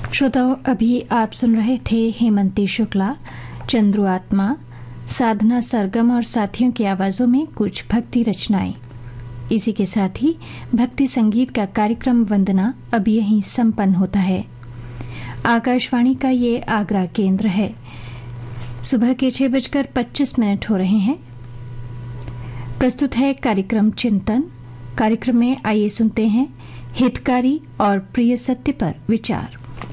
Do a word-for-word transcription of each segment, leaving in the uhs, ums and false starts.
श्रोताओं, अभी आप सुन रहे थे हेमंती शुक्ला, चंद्रू आत्मा, साधना सरगम और साथियों की आवाजों में कुछ भक्ति रचनाएं। इसी के साथ ही भक्ति संगीत का कार्यक्रम वंदना अब यहीं संपन्न होता है। आकाशवाणी का ये आगरा केंद्र है। सुबह के छह बजकर पच्चीस मिनट हो रहे हैं। प्रस्तुत है कार्यक्रम चिंतन। कार्यक्रम में आइए सुनते हैं हितकारी और प्रिय सत्य पर विचार।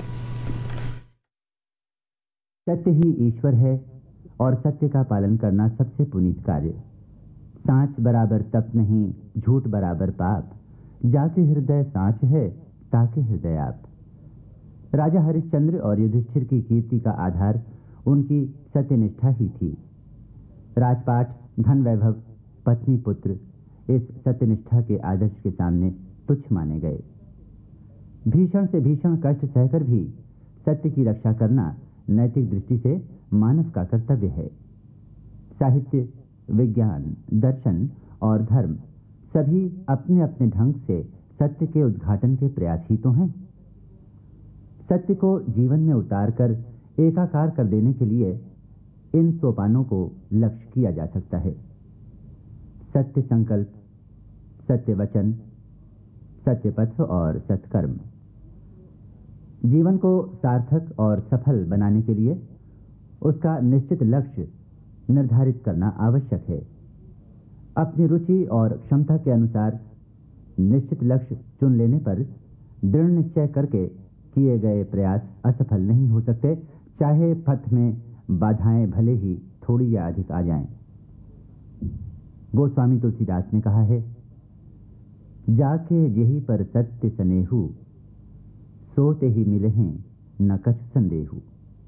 सत्य ही ईश्वर है और सत्य का पालन करना सबसे पुनीत कार्य। सांच बराबर तप नहीं, झूठ बराबर पाप, जाके हृदय सांच है ताके हृदय आप। राजा हरिश्चंद्र और युधिष्ठिर की कीर्ति का आधार उनकी सत्यनिष्ठा ही थी। राजपाट, धन वैभव, पत्नी पुत्र इस सत्यनिष्ठा के आदर्श के सामने तुच्छ माने गए। भीषण से भीषण कष्ट सहकर भी सत्य की रक्षा करना नैतिक दृष्टि से मानव का कर्तव्य है। साहित्य, विज्ञान, दर्शन और धर्म सभी अपने अपने ढंग से सत्य के उद्घाटन के प्रयास ही तो हैं। सत्य को जीवन में उतारकर एकाकार कर देने के लिए इन सोपानों को लक्ष्य किया जा सकता है। सत्य संकल्प, सत्य वचन, सत्य पथ और सत्कर्म। जीवन को सार्थक और सफल बनाने के लिए उसका निश्चित लक्ष्य निर्धारित करना आवश्यक है। अपनी रुचि और क्षमता के अनुसार निश्चित लक्ष्य चुन लेने पर दृढ़ निश्चय करके किए गए प्रयास असफल नहीं हो सकते, चाहे पथ में बाधाएं भले ही थोड़ी या अधिक आ जाएं। गोस्वामी तुलसीदास ने कहा है, जाके जेहि पर सत्य सनेहु, सोते ही मिले हैं न कछ संदेहु।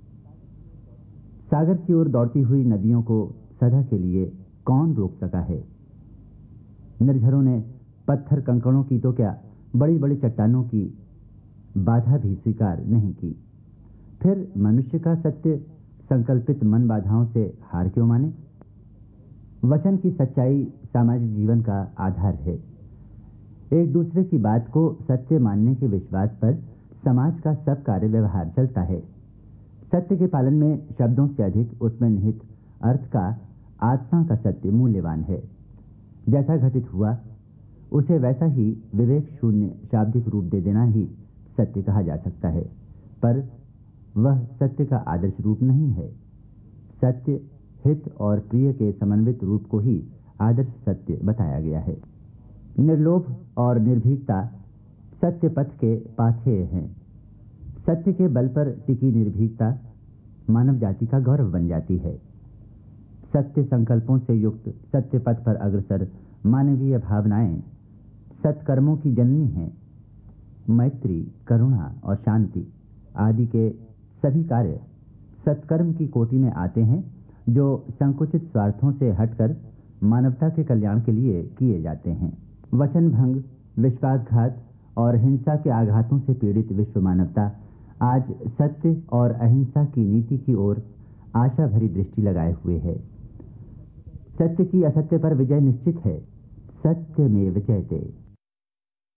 सागर की ओर दौड़ती हुई नदियों को सदा के लिए कौन रोक सका है। निर्झरों ने पत्थर कंकड़ों की तो क्या बड़ी बड़ी चट्टानों की बाधा भी स्वीकार नहीं की। फिर मनुष्य का सत्य संकल्पित मन बाधाओं से हार क्यों माने। वचन की सच्चाई सामाजिक जीवन का आधार है। एक दूसरे की बात को सत्य मानने के विश्वास पर समाज का सब कार्य व्यवहार चलता है। सत्य के पालन में शब्दों से अधिक उसमें निहित अर्थ का, आत्मा का सत्य मूल्यवान है। जैसा घटित हुआ उसे वैसा ही विवेक शून्य शाब्दिक रूप दे देना ही सत्य कहा जा सकता है, पर वह सत्य का आदर्श रूप नहीं है। सत्य, हित और प्रिय के समन्वित रूप को ही आदर्श सत्य बताया गया है। निर्लोभ और निर्भीकता सत्य पथ के पाथेय हैं। सत्य के बल पर टिकी निर्भीकता मानव जाति का गौरव बन जाती है। सत्य संकल्पों से युक्त सत्य पथ पर अग्रसर मानवीय भावनाएं सत्कर्मों की जननी हैं। मैत्री, करुणा और शांति आदि के सभी कार्य सत्कर्म की कोटि में आते हैं, जो संकुचित स्वार्थों से हटकर मानवता के कल्याण के लिए किए जाते हैं। वचन भंग, विश्वासघात और हिंसा के आघातों से पीड़ित विश्व मानवता आज सत्य और अहिंसा की नीति की ओर आशा भरी दृष्टि लगाए हुए है। सत्य की असत्य पर विजय निश्चित है। सत्य में विजयते।